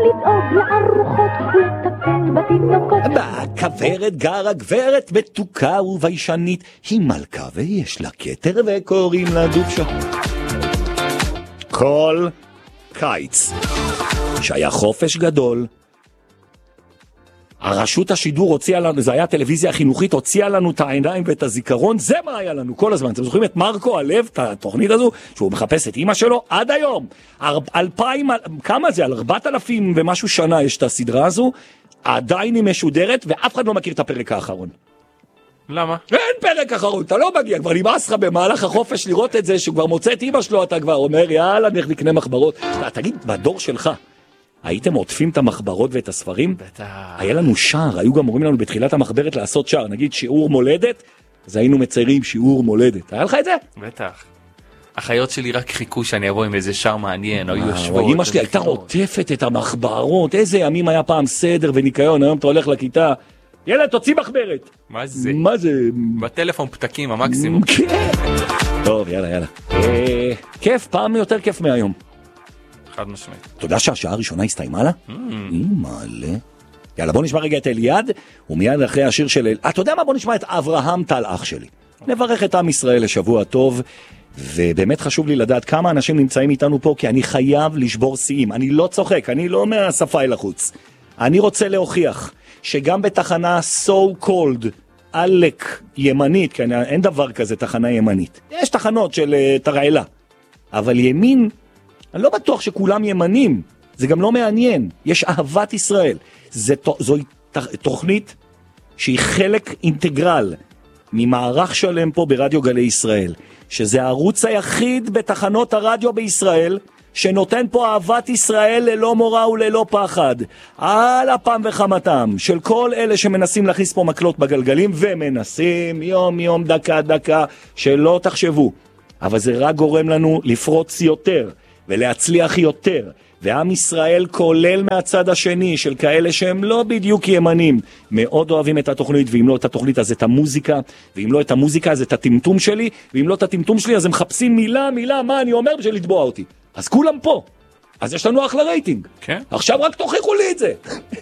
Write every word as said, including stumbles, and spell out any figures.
לדאוג לארוחות ולטפל בתינוקות. בכוורת גרה גברת מתוקה וביישנית, היא מלכה ויש לה כתר וקוראים לה דובשה. כל קיץ שהיה חופש גדול, הרשות השידור הוציאה לנו, זה היה טלוויזיה החינוכית, הוציאה לנו את העיניים ואת הזיכרון, זה מה היה לנו כל הזמן. אתם זוכרים את מרקו הלב, את התוכנית הזו, שהוא מחפש את אמא שלו? עד היום, אלפיים, כמה זה? על ארבעת אלפים ומשהו שנה יש את הסדרה הזו, עדיין היא משודרת, ואף אחד לא מכיר את הפרק האחרון. למה? אין פרק אחרון, אתה לא מגיע, כבר נמאס לך במהלך החופש לראות את זה, שהוא כבר מוצא את אמא שלו, אתה כבר אומר, יאללה, נקנה מחברות. תגיד, בדור שלך, הייתם עוטפים את המחברות ואת הספרים? בטח. היה לנו שער, היו גם אומרים לנו בתחילת המחברת לעשות שער, נגיד שיעור מולדת, אז היינו מציירים שיעור מולדת. היה לך את זה? בטח. החיות שלי רק חיכו שאני אבוא עם איזה שער מעניין, או יושבות. אמא שלי הייתה עוטפת את המחברות, איזה ימים היה פעם סדר וניקיון, היום אתה הולך לכיתה, ילד, תוציא מחברת. מה זה? מה זה? בטלפון פתקים, המקסימום. טוב, יאללה, יאללה. כיף, פעם יותר כיף מהיום. חד משמעית. אתה יודע שהשעה הראשונה הסתיימה לה? היא מעלה. יאללה, בוא נשמע רגע את אליעד, ומיד אחרי השיר של אל... אתה יודע מה? בוא נשמע את אברהם טל, אח שלי. נברך את עם ישראל לשבוע טוב, ובאמת חשוב לי לדעת כמה אנשים נמצאים איתנו פה, כי אני חייב לשבור שיאים. אני לא צוחק, אני לא מהשפה אל החוץ. אני רוצה להוכיח שגם בתחנה so called, עלק ימנית, כי אין דבר כזה תחנה ימנית. יש תחנות של uh, תרעלה. אבל ימין, אני לא בטוח שכולם ימנים. זה גם לא מעניין. יש אהבת ישראל. זה, זו תוכנית שהיא חלק אינטגרל ממערך שלם פה ברדיו גלי ישראל. שזה הערוץ היחיד בתחנות הרדיו בישראל, שנותן פה אהבת ישראל ללא מורא וללא פחד. על אפם וחמתם של כל אלה שמנסים להכניס פה מקלות בגלגלים, ומנסים יום יום דקה דקה, שלא תחשבו. אבל זה רק גורם לנו לפרוץ יותר, ולהצליח יותר. ועם ישראל כולל מהצד השני של כאלה שהם לא בדיוק ימנים, מאוד אוהבים את התוכנית, ואם לא את התוכנית אז את המוזיקה, ואם לא את המוזיקה אז את הטמטום שלי, ואם לא את הטמטום שלי אז הם מחפשים מילה מילה מה אני אומר בשביל לתבוע אותי. אז כולם פה. אז יש לנו אחלה רייטינג. כן. עכשיו רק תוכיחו לי את זה.